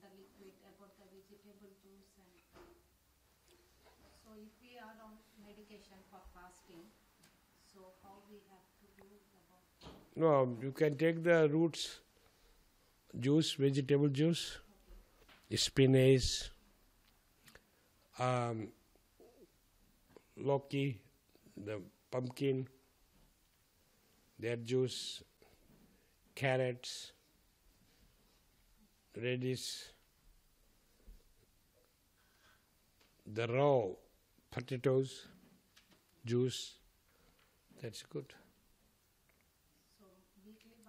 the liquid, about the vegetable juice. And so if we are on medication for fasting, so how we have to do about? No, you can take the roots juice, vegetable juice, spinach, Loki, the pumpkin, that juice, carrots, radish, the raw potatoes, juice, that's good.